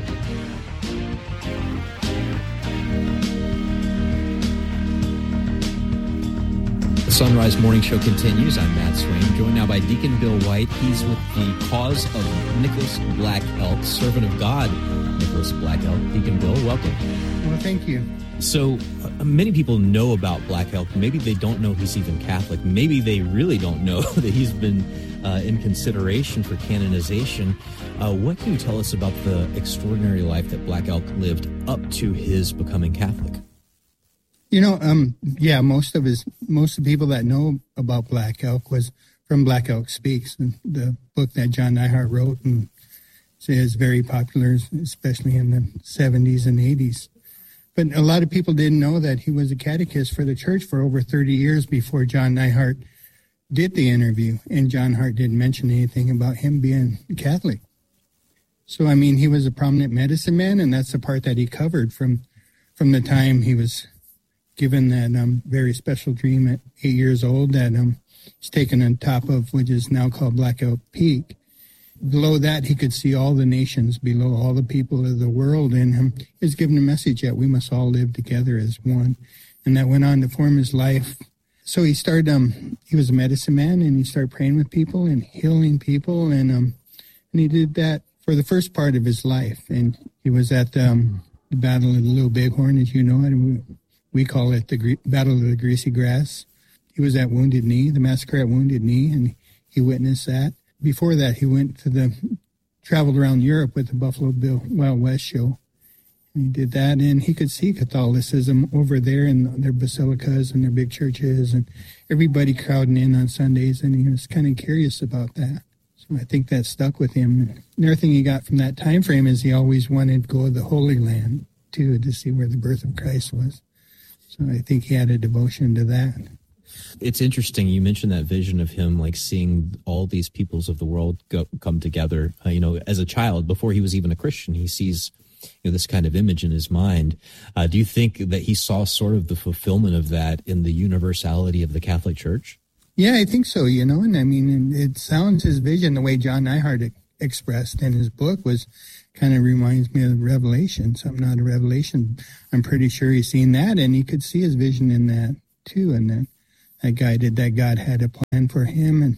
The Sunrise Morning Show continues. I'm Matt Swaim, joined now by Deacon Bill White. He's with the Cause of Nicholas Black Elk, Servant of God Nicholas Black Elk. Deacon Bill, welcome. Well, thank you. So uh, many people know about Black Elk. Maybe they don't know he's even Catholic. Maybe they really don't know that he's been uh, in consideration for canonization. Uh, what can you tell us about the extraordinary life that Black Elk lived up to his becoming Catholic? You know, um, yeah, most of his, most of the people that know about Black Elk was from Black Elk Speaks, the book that John Neihart wrote, and is very popular, especially in the seventies and eighties. But a lot of people didn't know that he was a catechist for the church for over thirty years before John Neihart did the interview, and John Hart didn't mention anything about him being Catholic. So, I mean, he was a prominent medicine man, and that's the part that he covered from from the time he was given that um, very special dream at eight years old that um, he's taken on top of, which is now called Black Elk Peak. Below that, he could see all the nations, below all the people of the world, and um, he was given a message that we must all live together as one, and that went on to form his life. So he started, um, he was a medicine man, and he started praying with people and healing people, and um, and he did that for the first part of his life, and he was at um, the Battle of the Little Bighorn, as you know it, and we, we call it the Gre- Battle of the Greasy Grass. He was at Wounded Knee, the massacre at Wounded Knee, and he witnessed that. Before that, he went to the, traveled around Europe with the Buffalo Bill Wild West show. And he did that, and he could see Catholicism over there in their basilicas and their big churches, and everybody crowding in on Sundays, and he was kind of curious about that. So I think that stuck with him. Another thing he got from that time frame is he always wanted to go to the Holy Land, too, to see where the birth of Christ was. So I think he had a devotion to that. It's interesting. You mentioned that vision of him, like seeing all these peoples of the world go, come together. Uh, you know, as a child, before he was even a Christian, he sees, you know, this kind of image in his mind. Uh, do you think that he saw sort of the fulfillment of that in the universality of the Catholic Church? Yeah, I think so, you know, and I mean, it sounds, his vision, the way John Neihart expressed in his book was kind of reminds me of Revelation, something out of Revelation. I'm pretty sure he's seen that, and he could see his vision in that too, and that, that guided that God had a plan for him. And,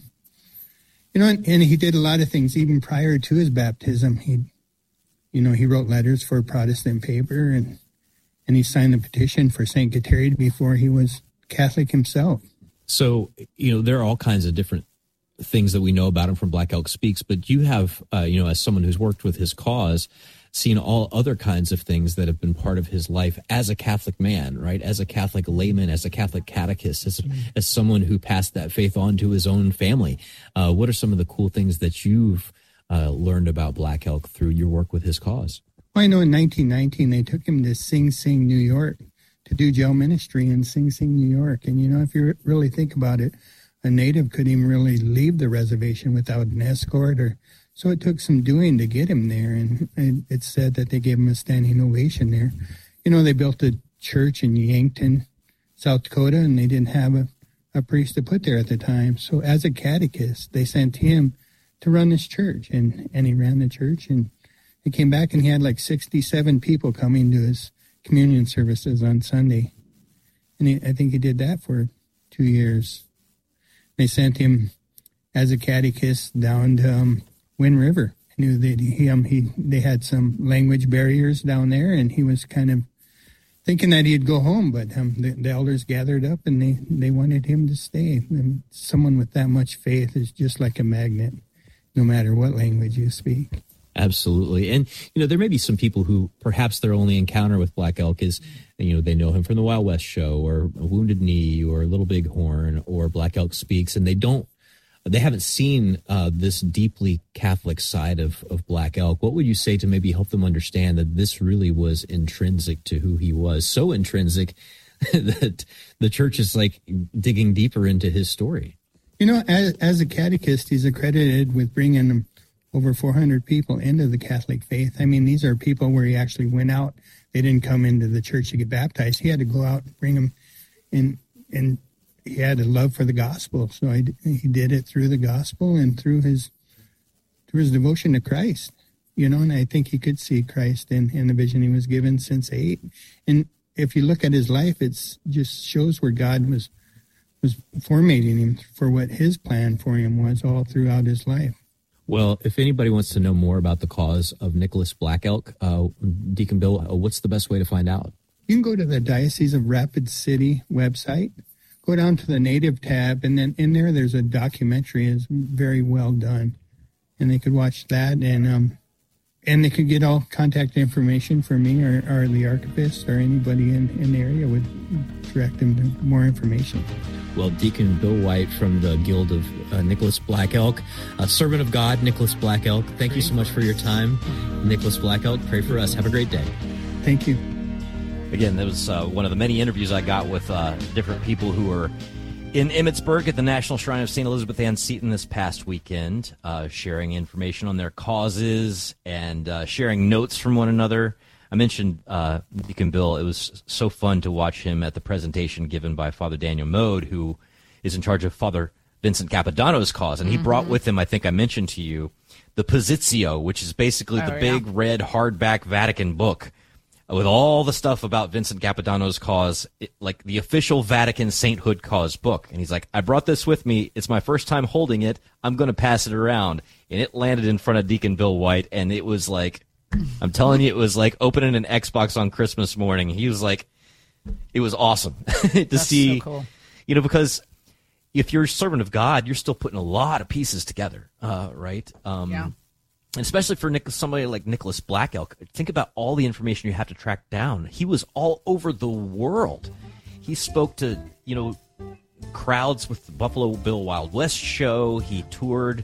you know, and, and he did a lot of things even prior to his baptism. He, you know, he wrote letters for Protestant paper, and, and he signed the petition for Saint Kateri before he was Catholic himself. So, you know, there are all kinds of different things that we know about him from Black Elk Speaks, but you have, uh, you know, as someone who's worked with his cause, seen all other kinds of things that have been part of his life as a Catholic man, right? As a Catholic layman, as a Catholic catechist, as, as someone who passed that faith on to his own family. Uh, what are some of the cool things that you've uh, learned about Black Elk through your work with his cause? Well, I know in nineteen nineteen, they took him to Sing Sing, New York, to do jail ministry in Sing Sing, New York. And, you know, if you really think about it, a native couldn't even really leave the reservation without an escort. Or so it took some doing to get him there. And, and it's said that they gave him a standing ovation there. You know, they built a church in Yankton, South Dakota, and they didn't have a, a priest to put there at the time. So as a catechist, they sent him to run this church. And, and he ran the church. And he came back and he had like sixty-seven people coming to his communion services on Sunday. And he, I think he did that for two years. They sent him as a catechist down to um, Wind River. I knew that he, um, he, they had some language barriers down there, and he was kind of thinking that he'd go home, but um, the, the elders gathered up and they, they wanted him to stay. And someone with that much faith is just like a magnet, no matter what language you speak. Absolutely. And, you know, there may be some people who perhaps their only encounter with Black Elk is, you know, they know him from the Wild West Show or Wounded Knee or Little Big Horn or Black Elk Speaks, and they don't, they haven't seen uh, this deeply Catholic side of, of Black Elk. What would you say to maybe help them understand that this really was intrinsic to who he was, so intrinsic that the church is like digging deeper into his story? You know, as, as a catechist, he's accredited with bringing them over four hundred people into the Catholic faith. I mean, these are people where he actually went out. They didn't come into the church to get baptized. He had to go out and bring them in, and he had a love for the gospel. So I, he did it through the gospel and through his through his devotion to Christ. You know, and I think he could see Christ in, in the vision he was given since eight. And if you look at his life, it's just shows where God was was formating him for what his plan for him was all throughout his life. Well, if anybody wants to know more about the cause of Nicholas Black Elk, uh, Deacon Bill, uh, what's the best way to find out? You can go to the Diocese of Rapid City website, go down to the Native tab, and then in there there's a documentary. It's very well done, and they could watch that, and um, and they could get all contact information for me or, or the archivist or anybody in, in the area would direct them to more information. Well, Deacon Bill White from the Guild of uh, Nicholas Black Elk, a servant of God, Nicholas Black Elk. Thank you so much for your time. Nicholas Black Elk, pray for us. Have a great day. Thank you. Again, that was uh, one of the many interviews I got with uh, different people who were in Emmitsburg at the National Shrine of Saint Elizabeth Ann Seton this past weekend, uh, sharing information on their causes and uh, sharing notes from one another. I mentioned uh, Deacon Bill. It was so fun to watch him at the presentation given by Father Daniel Mode, who is in charge of Father Vincent Capodanno's cause. And he mm-hmm. brought with him, I think I mentioned to you, the Positio, which is basically oh, the yeah. big red hardback Vatican book with all the stuff about Vincent Capodanno's cause, it, like the official Vatican sainthood cause book. And he's like, I brought this with me. It's my first time holding it. I'm going to pass it around. And it landed in front of Deacon Bill White, and it was like, I'm telling you, it was like opening an Xbox on Christmas morning. He was like, it was awesome to That's see, so cool. You know, because if you're a servant of God, you're still putting a lot of pieces together, uh, right? Um, yeah. And especially for Nick, somebody like Nicholas Black Elk, think about all the information you have to track down. He was all over the world. He spoke to, you know, crowds with the Buffalo Bill Wild West show. He toured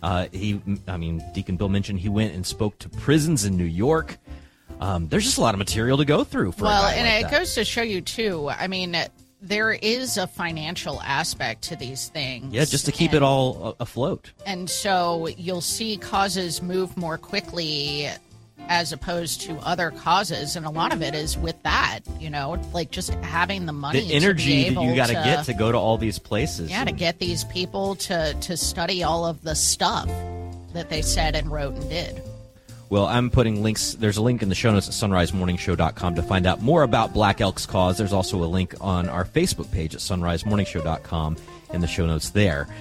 Uh, he, I mean, Deacon Bill mentioned he went and spoke to prisons in New York. Um, there's just a lot of material to go through for well, a guy and like it that. goes to show you too. I mean, there is a financial aspect to these things. Yeah, just to keep and, it all a- afloat. And so you'll see causes move more quickly as opposed to other causes, and a lot of it is with that, you know, like just having the money, The energy to be that you able got to to get to go to all these places. Yeah, to get these people to, to study all of the stuff that they said and wrote and did. Well, I'm putting links. There's a link in the show notes at sunrise morning show dot com to find out more about Black Elk's cause. There's also a link on our Facebook page at sunrise morning show dot com in the show notes there.